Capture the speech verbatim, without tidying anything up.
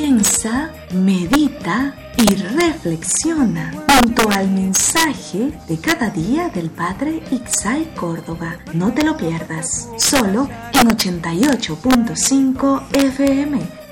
Piensa, medita y reflexiona junto al mensaje de cada día del Padre Itzhak Córdoba. No te lo pierdas, solo en ochenta y ocho punto cinco F M,